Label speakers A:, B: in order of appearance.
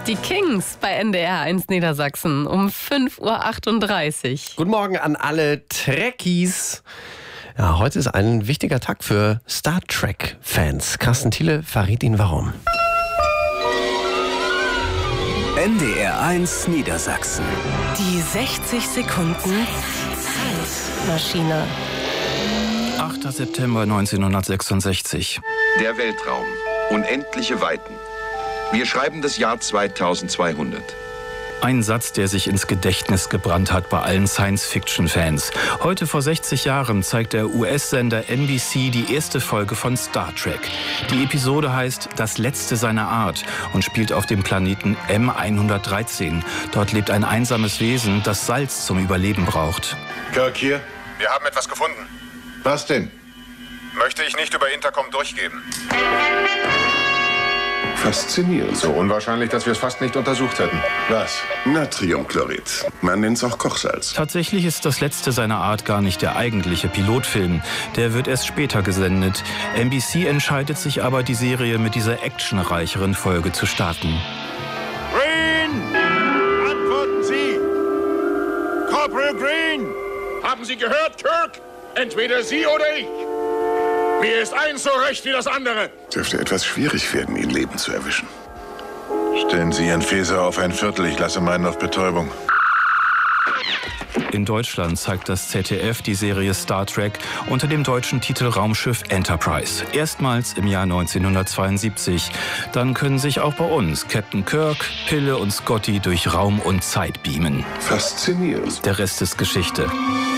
A: Die Kings bei NDR 1 Niedersachsen um 5:38 Uhr.
B: Guten Morgen an alle Trekkies. Ja, heute ist ein wichtiger Tag für Star Trek-Fans. Carsten Thiele verrät Ihnen warum.
C: NDR 1 Niedersachsen.
A: Die 60 Sekunden Zeitmaschine.
D: 8. September 1966.
E: Der Weltraum. Unendliche Weiten. Wir schreiben das Jahr 2200.
D: Ein Satz, der sich ins Gedächtnis gebrannt hat bei allen Science-Fiction-Fans. Heute vor 60 Jahren zeigt der US-Sender NBC die erste Folge von Star Trek. Die Episode heißt Das Letzte seiner Art und spielt auf dem Planeten M113. Dort lebt ein einsames Wesen, das Salz zum Überleben braucht.
F: Kirk hier.
G: Wir haben etwas gefunden.
F: Was denn?
G: Möchte ich nicht über Intercom durchgeben.
F: Faszinierend.
G: So unwahrscheinlich, dass wir es fast nicht untersucht hätten.
F: Was? Natriumchlorid. Man nennt es auch Kochsalz.
D: Tatsächlich ist Das Letzte seiner Art gar nicht der eigentliche Pilotfilm. Der wird erst später gesendet. NBC entscheidet sich aber, die Serie mit dieser actionreicheren Folge zu starten.
G: Green! Antworten Sie! Corporal Green! Haben Sie gehört, Kirk? Entweder Sie oder ich. Mir ist eins so recht wie das andere.
F: Dürfte etwas schwierig werden, ihn lebend zu erwischen.
G: Stellen Sie Ihren Phaser auf ein Viertel. Ich lasse meinen auf Betäubung.
D: In Deutschland zeigt das ZDF die Serie Star Trek unter dem deutschen Titel Raumschiff Enterprise. Erstmals im Jahr 1972. Dann können sich auch bei uns Captain Kirk, Pille und Scotty durch Raum und Zeit beamen.
F: Faszinierend.
D: Der Rest ist Geschichte.